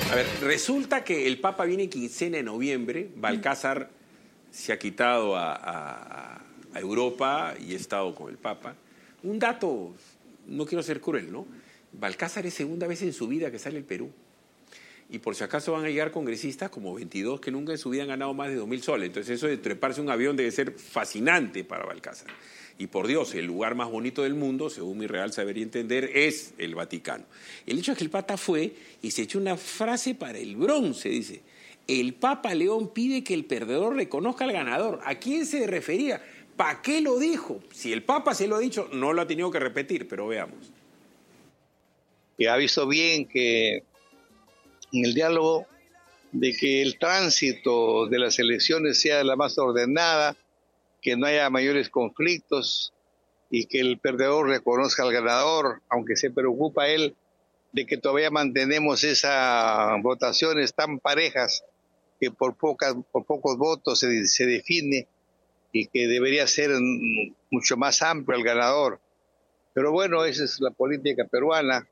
A ver, resulta que el Papa viene quincena de noviembre, Balcázar se ha quitado a Europa y ha estado con el Papa. Un dato, no quiero ser cruel, ¿no? Balcázar es segunda vez en su vida que sale el Perú. Y por si acaso van a llegar congresistas como 22 que nunca en su vida han ganado más de 2.000 soles. Entonces eso de treparse un avión debe ser fascinante para Balcázar. Y por Dios, el lugar más bonito del mundo, según mi real saber y entender, es el Vaticano. El hecho es que el Papa fue y se echó una frase para el bronce, dice: el Papa León pide que el perdedor reconozca al ganador. ¿A quién se refería? ¿Para qué lo dijo? Si el Papa se lo ha dicho, no lo ha tenido que repetir, pero veamos. Y ha visto bien que en el diálogo de que el tránsito de las elecciones sea la más ordenada, que no haya mayores conflictos y que el perdedor reconozca al ganador, aunque se preocupa él de que todavía mantenemos esas votaciones tan parejas que por pocos votos se define y que debería ser mucho más amplio el ganador. Pero bueno, esa es la política peruana.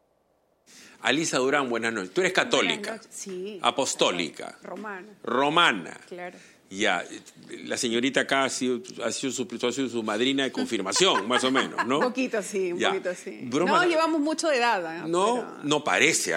Alisa Durán, buenas noches. Tú eres católica, sí, apostólica, romana. Claro. Ya, la señorita acá ha sido su madrina de confirmación, más o menos, ¿no? Un poquito sí. Broma, no, llevamos mucho de edad. No parece.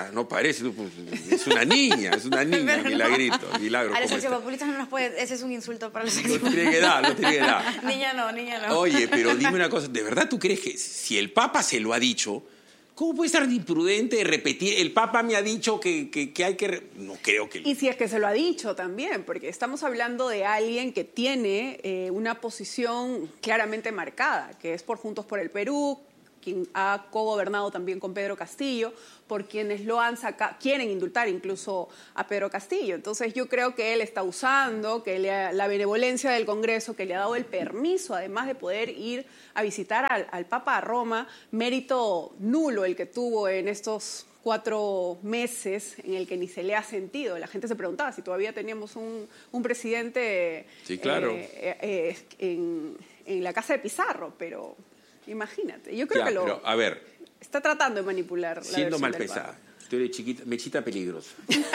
Es una niña, Milagrito. Milagro. A los sociopopulistas no nos puede, ese es un insulto para los No tiene que dar. Niña no. Oye, pero dime una cosa, ¿de verdad tú crees que si el Papa se lo ha dicho, cómo puede estar imprudente de repetir? El Papa me ha dicho que hay que... No creo que... Y si es que se lo ha dicho también, porque estamos hablando de alguien que tiene una posición claramente marcada, que es por Juntos por el Perú, quien ha cogobernado también con Pedro Castillo, por quienes lo han sacado, quieren indultar incluso a Pedro Castillo. Entonces yo creo que él está usando la benevolencia del Congreso, que le ha dado el permiso, además de poder ir a visitar al Papa a Roma, mérito nulo el que tuvo en estos 4 meses en el que ni se le ha sentido. La gente se preguntaba si todavía teníamos un presidente sí, claro. En la casa de Pizarro, pero... Imagínate, yo creo pero, a ver, está tratando de manipular siendo mal pesada, tú eres chiquita, mechita peligrosa.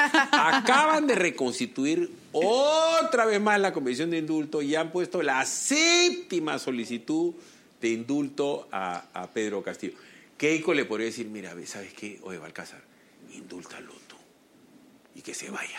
Acaban de reconstituir otra vez más la Convención de Indulto y han puesto la 7ª solicitud de indulto a Pedro Castillo. Keiko le podría decir, mira, ¿sabes qué? Oye, Balcázar, indúltalo tú y que se vaya.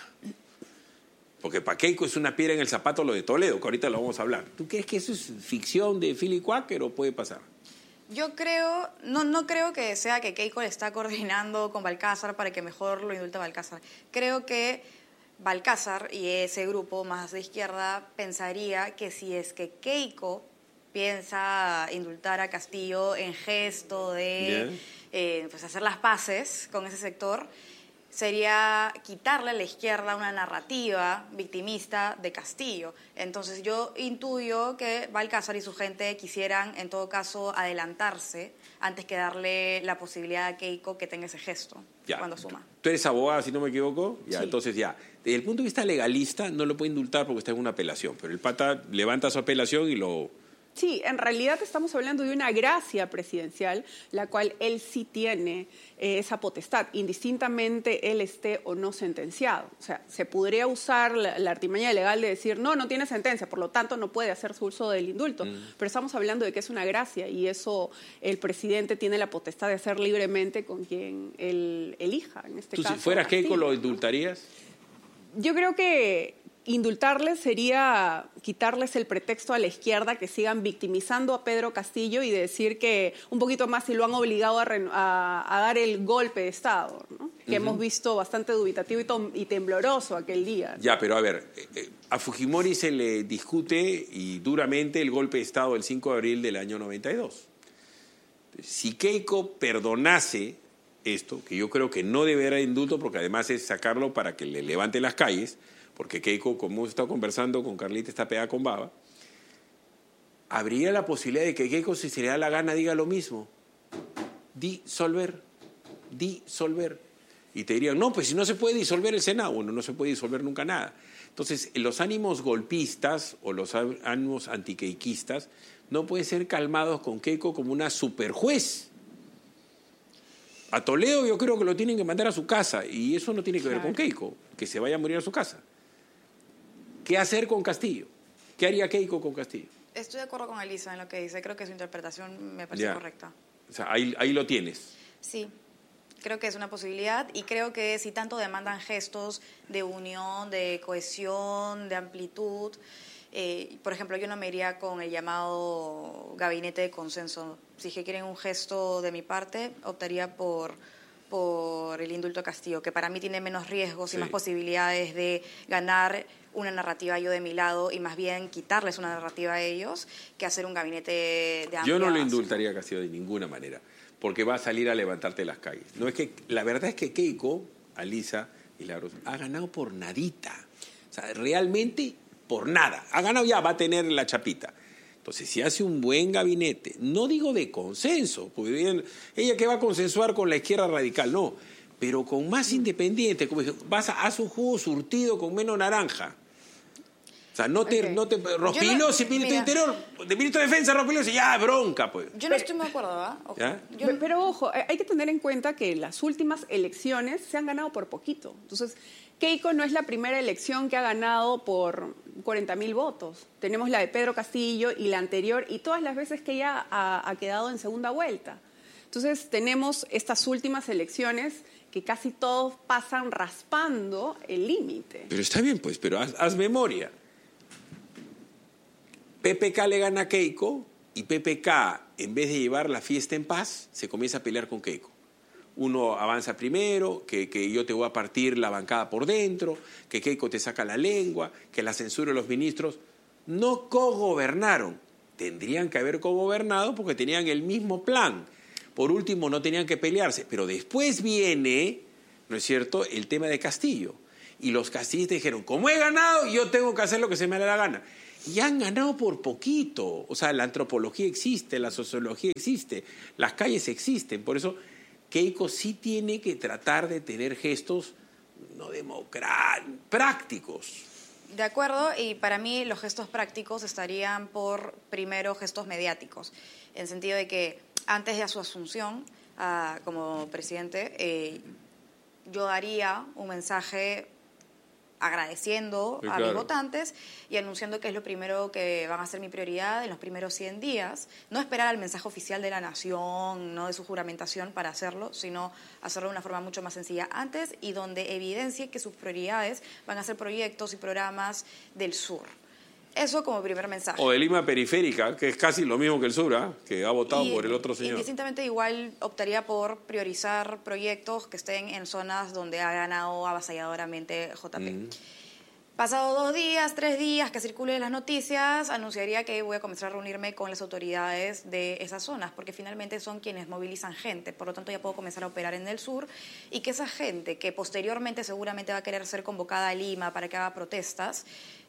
Porque para Keiko es una piedra en el zapato lo de Toledo, que ahorita lo vamos a hablar. ¿Tú crees que eso es ficción de Philly Quaker o puede pasar? Yo creo, no creo que sea que Keiko le está coordinando con Balcázar para que mejor lo indulte a Balcázar. Creo que Balcázar y ese grupo más de izquierda pensaría que si es que Keiko piensa indultar a Castillo en gesto de pues hacer las paces con ese sector, sería quitarle a la izquierda una narrativa victimista de Castillo. Entonces yo intuyo que Balcázar y su gente quisieran, en todo caso, adelantarse antes que darle la posibilidad a Keiko que tenga ese gesto cuando suma. Tú eres abogada, si no me equivoco. Sí. Entonces desde el punto de vista legalista no lo puede indultar porque está en una apelación, pero el pata levanta su apelación y lo... Sí, en realidad estamos hablando de una gracia presidencial, la cual él sí tiene esa potestad, indistintamente él esté o no sentenciado. O sea, se podría usar la artimaña legal de decir, no tiene sentencia, por lo tanto no puede hacer su uso del indulto. Pero estamos hablando de que es una gracia y eso el presidente tiene la potestad de hacer libremente con quien él elija, en este caso. ¿Tú si fueras Keiko lo indultarías? Yo creo que indultarles sería quitarles el pretexto a la izquierda que sigan victimizando a Pedro Castillo y decir que un poquito más si lo han obligado a dar el golpe de Estado, ¿no? Que hemos visto bastante dubitativo y tembloroso aquel día. Ya, pero a ver, a Fujimori se le discute y duramente el golpe de Estado del 5 de abril del año 92. Si Keiko perdonase esto, que yo creo que no deberá indulto porque además es sacarlo para que le levante las calles, porque Keiko, como hemos estado conversando con Carlita, está pegada con baba, habría la posibilidad de que Keiko, si se le da la gana, diga lo mismo. Disolver. Y te dirían, no, pues si no se puede disolver el Senado. Bueno, no se puede disolver nunca nada. Entonces, los ánimos golpistas o los ánimos antiqueiquistas no pueden ser calmados con Keiko como una superjuez. A Toledo yo creo que lo tienen que mandar a su casa y eso no tiene que ver Claro. con Keiko, que se vaya a morir a su casa. ¿Qué hacer con Castillo? ¿Qué haría Keiko con Castillo? Estoy de acuerdo con Elisa en lo que dice. Creo que su interpretación me parece Ya. correcta. O sea, ahí lo tienes. Sí, creo que es una posibilidad y creo que si tanto demandan gestos de unión, de cohesión, de amplitud, por ejemplo, yo no me iría con el llamado gabinete de consenso. Si es que quieren un gesto de mi parte, optaría por el indulto a Castillo, que para mí tiene menos riesgos Sí. y más posibilidades de ganar una narrativa yo de mi lado y más bien quitarles una narrativa a ellos que hacer un gabinete de Yo no lo amplias. indultaría a Castillo de ninguna manera, porque va a salir a levantarte las calles. No es que, la verdad es que Keiko, Alisa y Laros, ha ganado por nadita. O sea, realmente por nada. Ha ganado ya, va a tener la chapita. Entonces, si hace un buen gabinete, no digo de consenso, porque bien, ella que va a consensuar con la izquierda radical, no, pero con más independiente, como dije, haz un jugo surtido con menos naranja. O sea, no te Rospigliosi, ministro de mira. Interior, de ministro de Defensa, Rospigliosi, ya, bronca, pues. Yo no estoy muy de acuerdo, ¿ah? Ojo. ¿Ya? Yo no- Pero ojo, hay que tener en cuenta que las últimas elecciones se han ganado por poquito. Entonces, Keiko no es la primera elección que ha ganado por 40.000 votos. Tenemos la de Pedro Castillo y la anterior, y todas las veces que ella ha quedado en segunda vuelta. Entonces, tenemos estas últimas elecciones que casi todos pasan raspando el límite. Pero está bien, pues, pero haz memoria. PPK le gana a Keiko y PPK, en vez de llevar la fiesta en paz, se comienza a pelear con Keiko. Uno avanza primero, que yo te voy a partir la bancada por dentro, que Keiko te saca la lengua, que la censura de los ministros. No cogobernaron. Tendrían que haber cogobernado porque tenían el mismo plan. Por último, no tenían que pelearse. Pero después viene, ¿no es cierto?, el tema de Castillo. Y los castillistas dijeron, como he ganado, yo tengo que hacer lo que se me dé la gana. Y han ganado por poquito. O sea, la antropología existe, la sociología existe, las calles existen. Por eso Keiko sí tiene que tratar de tener gestos no prácticos. De acuerdo, y para mí los gestos prácticos estarían por, primero, gestos mediáticos, en sentido de que antes de su asunción como presidente, yo daría un mensaje agradeciendo Sí, a claro. mis votantes y anunciando que es lo primero que van a ser mi prioridad en los primeros 100 días. No esperar al mensaje oficial de la nación, no de su juramentación para hacerlo, sino hacerlo de una forma mucho más sencilla antes y donde evidencie que sus prioridades van a ser proyectos y programas del sur. Eso como primer mensaje. O de Lima Periférica, que es casi lo mismo que el sur, que ha votado Y por el otro señor. Indistintamente igual optaría por priorizar proyectos que estén en zonas donde ha ganado avasalladoramente JP. Pasado 2 días, 3 días que circulen las noticias, anunciaría que voy a comenzar a reunirme con las autoridades de esas zonas, porque finalmente son quienes movilizan gente. Por lo tanto, ya puedo comenzar a operar en el sur y que esa gente, que posteriormente seguramente va a querer ser convocada a Lima para que haga protestas,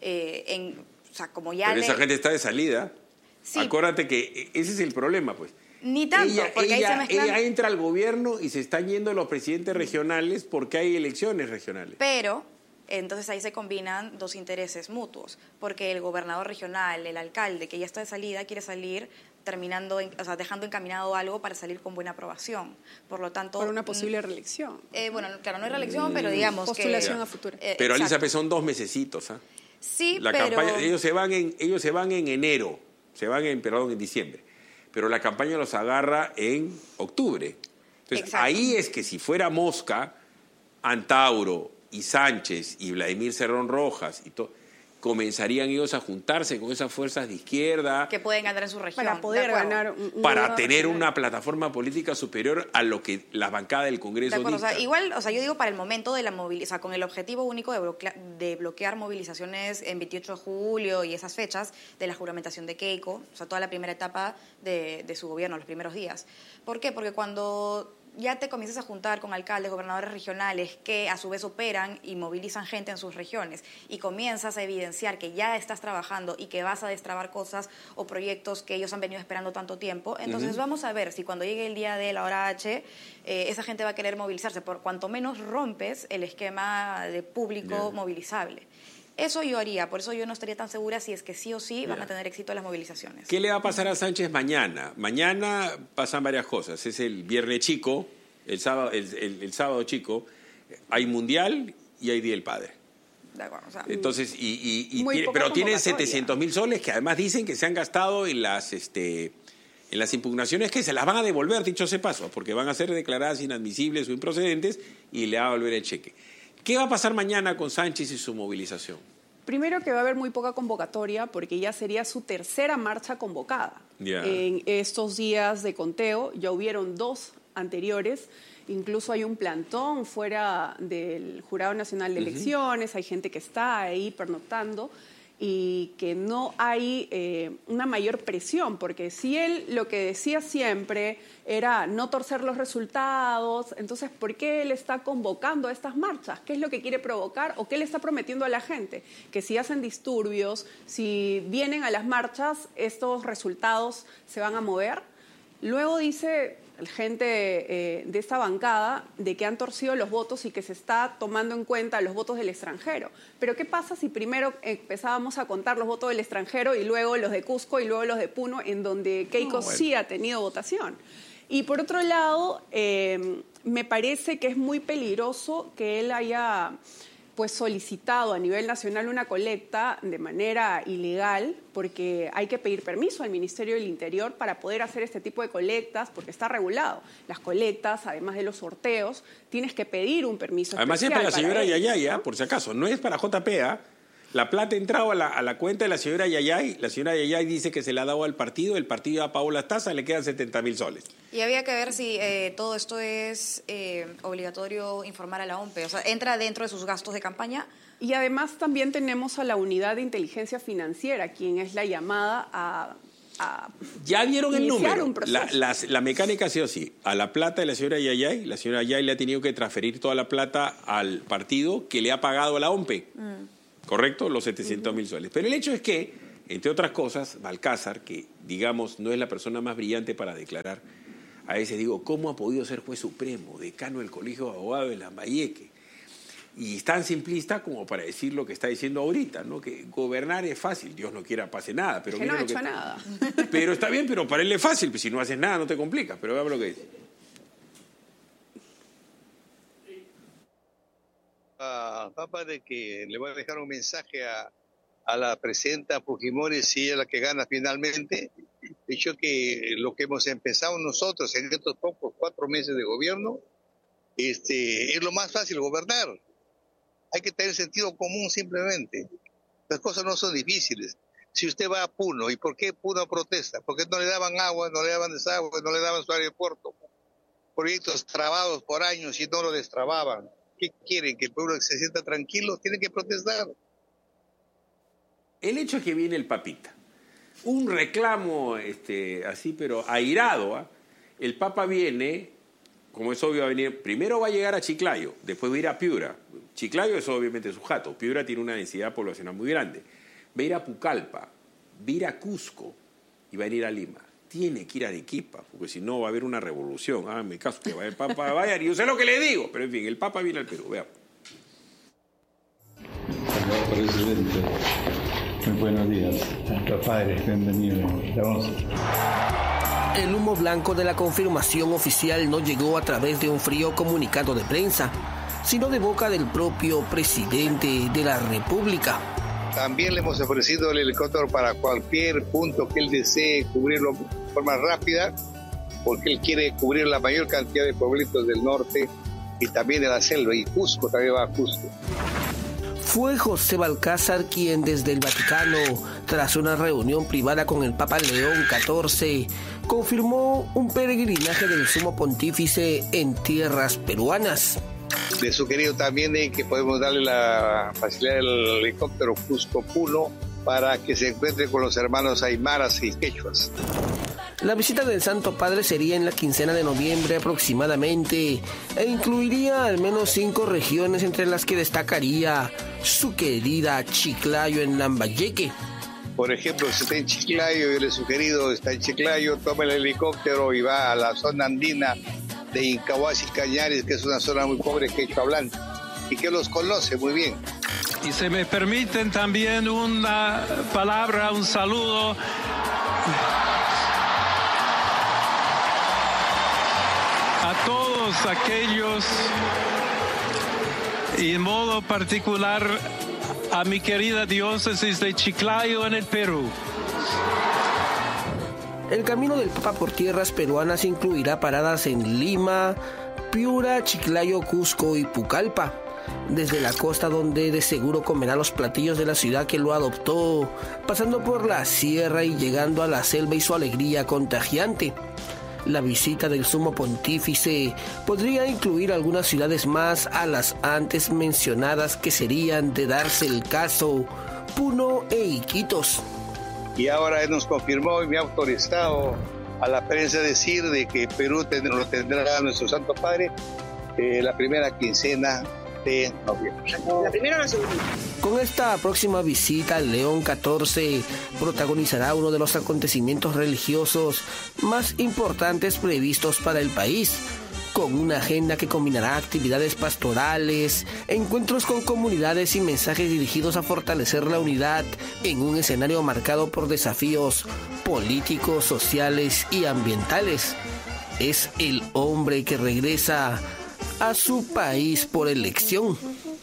o sea, como ya Pero esa gente está de salida. Sí. Acuérdate que ese es el problema, pues. Ni tanto, porque ahí se mezclan... ella entra al gobierno y se están yendo los presidentes regionales porque hay elecciones regionales. Pero entonces ahí se combinan 2 intereses mutuos, porque el gobernador regional, el alcalde, que ya está de salida, quiere salir dejando encaminado algo para salir con buena aprobación. Por lo tanto... Por una posible reelección. Bueno, claro, no hay reelección, pero digamos Postulación que... a futuro. Pero exacto. Elizabeth, son 2 mesecitos. Sí, La pero... campaña, ellos se van en enero, en diciembre. Pero la campaña los agarra en octubre. Entonces, Exacto. ahí es que si fuera Mosca, Antauro y Sánchez y Vladimir Cerrón Rojas y todo, comenzarían ellos a juntarse con esas fuerzas de izquierda que pueden ganar en su región. Para poder de acuerdo. ganar un para gobierno tener regional. una plataforma política superior a lo que la bancada del De Congreso acuerdo, dicta. igual, yo digo para el momento de la movilización, con el objetivo único de bloquear movilizaciones en 28 de julio y esas fechas de la juramentación de Keiko, o sea, toda la primera etapa de su gobierno, los primeros días. ¿Por qué? Porque cuando ya te comienzas a juntar con alcaldes, gobernadores regionales que a su vez operan y movilizan gente en sus regiones y comienzas a evidenciar que ya estás trabajando y que vas a destrabar cosas o proyectos que ellos han venido esperando tanto tiempo, entonces vamos a ver si cuando llegue el día de la hora H esa gente va a querer movilizarse, por cuanto menos rompes el esquema de público movilizable. Eso yo haría, por eso yo no estaría tan segura si es que sí o sí van a tener éxito las movilizaciones. ¿Qué le va a pasar a Sánchez mañana? Mañana pasan varias cosas. Es el Viernes Chico, el sábado chico, hay Mundial y hay Día del Padre. De acuerdo, o sea, Entonces, pero tienen 700.000 soles que además dicen que se han gastado en las impugnaciones que se las van a devolver, dicho sea paso, porque van a ser declaradas inadmisibles o improcedentes y le va a volver el cheque. ¿Qué va a pasar mañana con Sánchez y su movilización? Primero que va a haber muy poca convocatoria porque ya sería su tercera marcha convocada. Yeah. En estos días de conteo ya hubieron 2 anteriores. Incluso hay un plantón fuera del Jurado Nacional de Elecciones, hay gente que está ahí pernoctando y que no hay una mayor presión, porque si él lo que decía siempre era no torcer los resultados, entonces ¿por qué él está convocando a estas marchas? ¿Qué es lo que quiere provocar o qué le está prometiendo a la gente? Que si hacen disturbios, si vienen a las marchas, estos resultados se van a mover. Luego dice gente de esta bancada de que han torcido los votos y que se está tomando en cuenta los votos del extranjero. Pero ¿qué pasa si primero empezábamos a contar los votos del extranjero y luego los de Cusco y luego los de Puno, en donde Keiko sí ha tenido votación? Y por otro lado, me parece que es muy peligroso que él haya solicitado a nivel nacional una colecta de manera ilegal, porque hay que pedir permiso al Ministerio del Interior para poder hacer este tipo de colectas, porque está regulado. Las colectas, además de los sorteos, tienes que pedir un permiso además especial. Es para la señora Yayay, ¿no? por si acaso, no es para JPA. La plata ha entrado a la cuenta de la señora Yayay. La señora Yayay dice que se la ha dado al partido. El partido ha pagado las tasas, le quedan 70.000 soles. Y había que ver si todo esto es obligatorio informar a la OMPE. O sea, ¿entra dentro de sus gastos de campaña? Y además también tenemos a la Unidad de Inteligencia Financiera, quien es la llamada a ya vieron el número. Un proceso. La mecánica ha sido así. A la plata de la señora Yayay, la señora Yayay le ha tenido que transferir toda la plata al partido que le ha pagado a la OMPE. ¿Correcto? Los 700.000 soles. Pero el hecho es que, entre otras cosas, Balcázar, que digamos no es la persona más brillante para declarar, a veces digo, ¿cómo ha podido ser juez supremo, decano del Colegio de Abogados de Lambayeque? Y es tan simplista como para decir lo que está diciendo ahorita, ¿no? Que gobernar es fácil, Dios no quiera pase nada. Pero que no ha hecho nada. Pero está bien, pero para él es fácil, pues si no haces nada no te complicas, pero veamos lo que dice. Papa, de que le voy a dejar un mensaje a la presidenta Fujimori, si ella es la que gana finalmente. Dicho que lo que hemos empezado nosotros en estos pocos 4 meses de gobierno es lo más fácil gobernar. Hay que tener sentido común simplemente. Las cosas no son difíciles. Si usted va a Puno, ¿y por qué Puno protesta? Porque no le daban agua, no le daban desagüe, no le daban su aeropuerto. Proyectos trabados por años y no lo destrababan. ¿Qué quieren? ¿Que el pueblo se sienta tranquilo? Tienen que protestar. El hecho es que viene el papita. Un reclamo así, pero airado. ¿Eh? El Papa viene, como es obvio, va a venir. Primero va a llegar a Chiclayo, después va a ir a Piura. Chiclayo es obviamente su jato. Piura tiene una densidad poblacional muy grande. Va a ir a Pucallpa, va a ir a Cusco y va a ir a Lima. Tiene que ir a Arequipa, porque si no va a haber una revolución. Me caso que vaya el Papa, vaya, y yo sé lo que le digo, pero en fin, el Papa viene al Perú, veamos. Señor presidente, muy buenos días. Santo Padre, bienvenido. El humo blanco de la confirmación oficial no llegó a través de un frío comunicado de prensa, sino de boca del propio presidente de la República. También le hemos ofrecido el helicóptero para cualquier punto que él desee cubrirlo de forma rápida, porque él quiere cubrir la mayor cantidad de pueblitos del norte y también de la selva, y Cusco también va a Cusco. Fue José Balcázar quien desde el Vaticano, tras una reunión privada con el Papa León XIV, confirmó un peregrinaje del Sumo Pontífice en tierras peruanas. Le he sugerido también que podemos darle la facilidad del helicóptero Cusco-Puno para que se encuentre con los hermanos aymaras y quechuas. La visita del Santo Padre sería en la quincena de noviembre aproximadamente e incluiría al menos 5 regiones, entre las que destacaría su querida Chiclayo en Lambayeque. Por ejemplo, si está en Chiclayo, yo le he sugerido, está en Chiclayo, toma el helicóptero y va a la zona andina de Incahuasi Cañares, que es una zona muy pobre quechua hablante y que los conoce muy bien. Y se me permiten también una palabra, un saludo a todos aquellos, y en modo particular a mi querida diócesis de Chiclayo en el Perú. El camino del Papa por tierras peruanas incluirá paradas en Lima, Piura, Chiclayo, Cusco y Pucallpa. Desde la costa, donde de seguro comerá los platillos de la ciudad que lo adoptó, pasando por la sierra y llegando a la selva y su alegría contagiante. La visita del Sumo Pontífice podría incluir algunas ciudades más a las antes mencionadas, que serían, de darse el caso, Puno e Iquitos. Y ahora nos confirmó y me ha autorizado a la prensa decir de que Perú lo tendrá nuestro Santo Padre la primera quincena de noviembre. La primera o la segunda. Con esta próxima visita, León XIV protagonizará uno de los acontecimientos religiosos más importantes previstos para el país, con una agenda que combinará actividades pastorales, encuentros con comunidades y mensajes dirigidos a fortalecer la unidad en un escenario marcado por desafíos políticos, sociales y ambientales. Es el hombre que regresa a su país por elección.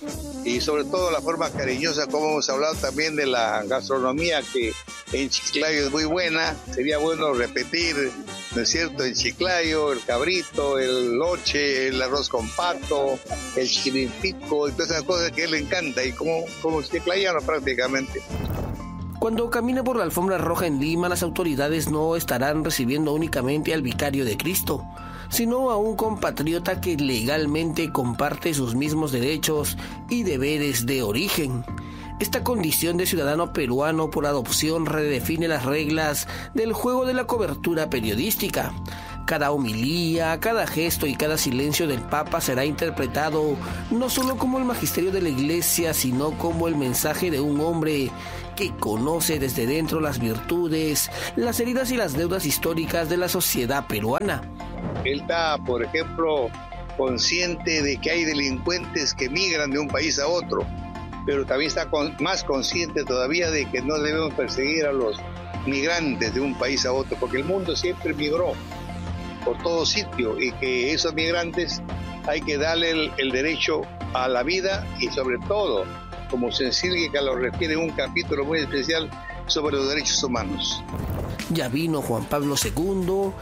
Y sobre todo la forma cariñosa, como hemos hablado también de la gastronomía, que en Chiclayo es muy buena. Sería bueno repetir, ¿no es cierto?, en Chiclayo, el cabrito, el loche, el arroz con pato, el chirimpico, y todas esas cosas que a él le encanta, y como chiclayano prácticamente. Cuando camine por la alfombra roja en Lima, las autoridades no estarán recibiendo únicamente al vicario de Cristo, sino a un compatriota que legalmente comparte sus mismos derechos y deberes de origen. Esta condición de ciudadano peruano por adopción redefine las reglas del juego de la cobertura periodística. Cada homilía, cada gesto y cada silencio del Papa será interpretado no solo como el magisterio de la Iglesia, sino como el mensaje de un hombre que conoce desde dentro las virtudes, las heridas y las deudas históricas de la sociedad peruana. Él está, por ejemplo, consciente de que hay delincuentes que migran de un país a otro, pero también está más consciente todavía de que no debemos perseguir a los migrantes de un país a otro, porque el mundo siempre migró por todo sitio, y que esos migrantes hay que darle el derecho a la vida, y sobre todo, como Sencillica lo refiere en un capítulo muy especial sobre los derechos humanos. Ya vino Juan Pablo II.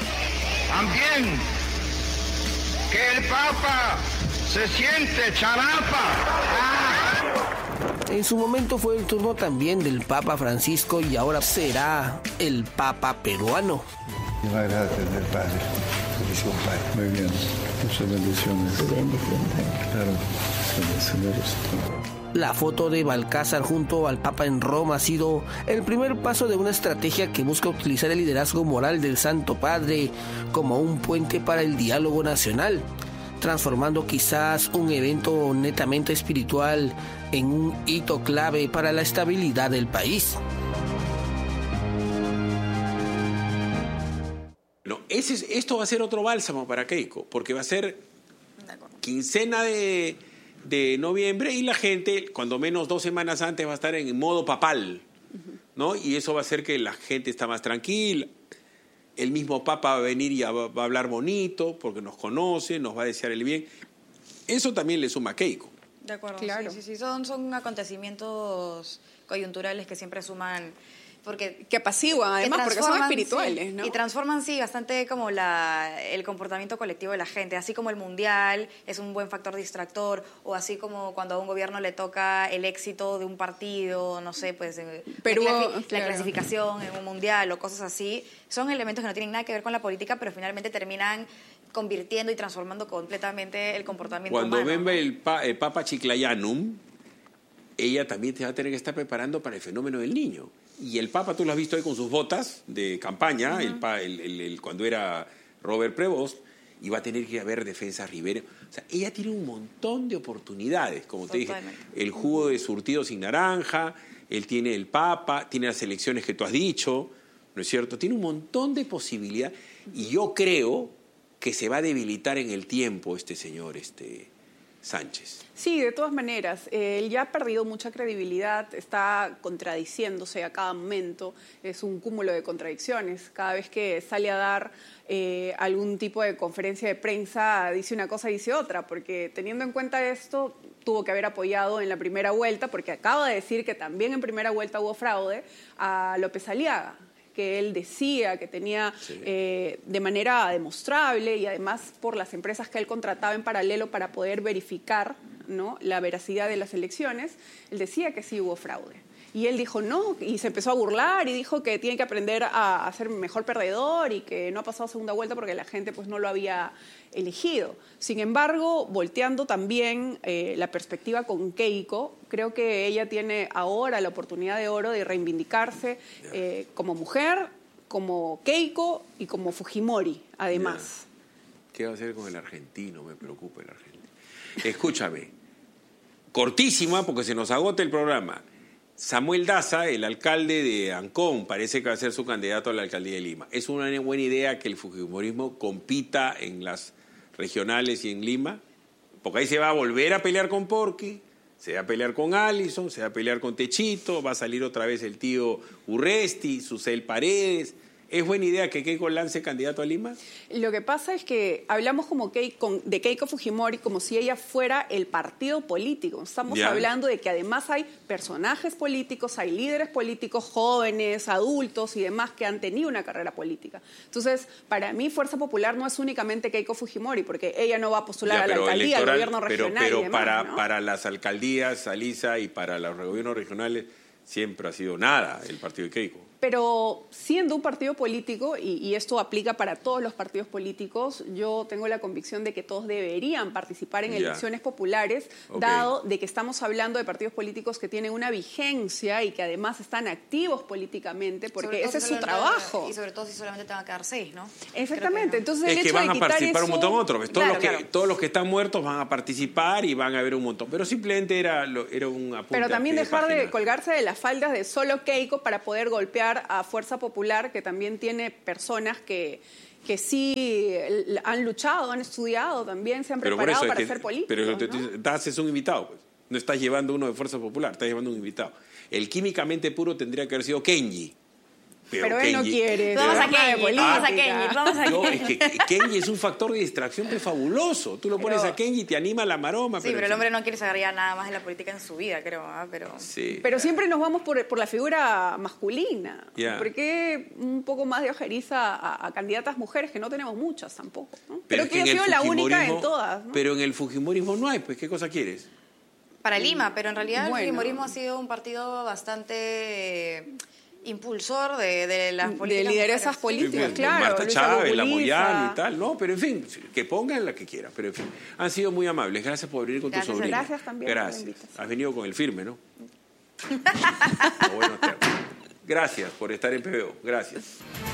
También que el Papa se siente charapa. En su momento fue el turno también del Papa Francisco, y ahora será el Papa peruano. Muchas gracias del Padre. Bendición, Padre. Muy bien. Muchas bendiciones. Claro, bendiciones. La foto de Balcázar junto al Papa en Roma ha sido el primer paso de una estrategia que busca utilizar el liderazgo moral del Santo Padre como un puente para el diálogo nacional, transformando quizás un evento netamente espiritual en un hito clave para la estabilidad del país. No, esto va a ser otro bálsamo para Keiko, porque va a ser quincena de noviembre, y la gente, cuando menos 2 semanas antes, va a estar en modo papal, ¿no? Y eso va a hacer que la gente está más tranquila. El mismo Papa va a venir y va a hablar bonito, porque nos conoce, nos va a desear el bien. Eso también le suma a Keiko. De acuerdo, Claro. sí. Son acontecimientos coyunturales que siempre suman, porque Que apaciguan, además, porque son transforman, espirituales, sí, ¿no? y transforman, sí, bastante como el comportamiento colectivo de la gente, así como el mundial es un buen factor distractor, o así como cuando a un gobierno le toca el éxito de un partido, no sé, pues Perú, la claro. clasificación en un mundial o cosas así, son elementos que no tienen nada que ver con la política, pero finalmente terminan convirtiendo y transformando completamente el comportamiento Cuando humano. venga el Papa Chiclayanum, ella también te va a tener que estar preparando para el fenómeno del niño. Y el Papa, tú lo has visto ahí con sus botas de campaña, cuando era Robert Prevost, y va a tener que ir a ver Defensa Rivera. O sea, ella tiene un montón de oportunidades, como te dije. El jugo de surtido sin naranja, él tiene el Papa, tiene las elecciones que tú has dicho, ¿no es cierto? Tiene un montón de posibilidades. Y yo creo que se va a debilitar en el tiempo este señor, Sánchez. Sí, de todas maneras, él ya ha perdido mucha credibilidad, está contradiciéndose a cada momento, es un cúmulo de contradicciones. Cada vez que sale a dar algún tipo de conferencia de prensa, dice una cosa y dice otra, porque teniendo en cuenta esto, tuvo que haber apoyado en la primera vuelta, porque acaba de decir que también en primera vuelta hubo fraude, a López Aliaga, que él decía que tenía de manera demostrable y además por las empresas que él contrataba en paralelo para poder verificar, ¿no?, la veracidad de las elecciones, él decía que sí hubo fraude. Y él dijo no, y se empezó a burlar y dijo que tiene que aprender a ser mejor perdedor y que no ha pasado segunda vuelta porque la gente pues no lo había elegido. Sin embargo, volteando también la perspectiva con Keiko, creo que ella tiene ahora la oportunidad de oro de reivindicarse como mujer, como Keiko y como Fujimori, además. ¿Qué va a hacer con el argentino? Me preocupa el argentino. Escúchame, cortísima porque se nos agota el programa. Samuel Daza, el alcalde de Ancón, parece que va a ser su candidato a la alcaldía de Lima. ¿Es una buena idea que el fujimorismo compita en las regionales y en Lima? Porque ahí se va a volver a pelear con Porqui, se va a pelear con Allison, se va a pelear con Techito, va a salir otra vez el tío Urresti, Susel Paredes. ¿Es buena idea que Keiko lance candidato a Lima? Lo que pasa es que hablamos como de Keiko Fujimori como si ella fuera el partido político. Estamos hablando de que además hay personajes políticos, hay líderes políticos jóvenes, adultos y demás que han tenido una carrera política. Entonces, para mí Fuerza Popular no es únicamente Keiko Fujimori, porque ella no va a postular a la alcaldía, al gobierno regional pero y demás, ¿no? Para las alcaldías, Alisa, y para los gobiernos regionales siempre ha sido nada el partido de Keiko. Pero siendo un partido político, y esto aplica para todos los partidos políticos, yo tengo la convicción de que todos deberían participar en elecciones populares, dado de que estamos hablando de partidos políticos que tienen una vigencia y que además están activos políticamente, porque ese es su trabajo. Y sobre todo si solamente te van a quedar 6, ¿no? Exactamente. No. Entonces, es que van a participar un montón otros. Todos los que están muertos van a participar y van a haber un montón. Pero simplemente era un apunte. Pero también dejar de colgarse de las faldas de solo Keiko para poder golpear a Fuerza Popular, que también tiene personas que sí han luchado, han estudiado también, se han preparado para ser políticos. Pero ¿no? Das es un invitado, pues. No estás llevando uno de Fuerza Popular, estás llevando un invitado. El químicamente puro tendría que haber sido Kenji. Pero él no quiere. Vamos a Kenji. No, es que Kenji es un factor de distracción fabuloso. Tú lo pones a Kenji y te anima la maroma. Sí, pero el hombre no quiere saber ya nada más de la política en su vida, creo. Pero siempre nos vamos por la figura masculina. ¿Por qué un poco más de ojeriza a candidatas mujeres, que no tenemos muchas tampoco, ¿no? Pero que ella ha sido la única en todas, ¿no? Pero en el fujimorismo no hay, pues, ¿qué cosa quieres? Para Lima, pero en realidad el fujimorismo ha sido un partido bastante impulsor de las políticas. De lideresas políticas, claro. Marta Chávez, la Moyano y tal. No, pero en fin, que pongan la que quieran. Pero en fin, han sido muy amables. Gracias por venir con tu sobrina. Gracias también. Gracias. Has venido con el firme, ¿no? Bueno, gracias por estar en PBO. Gracias.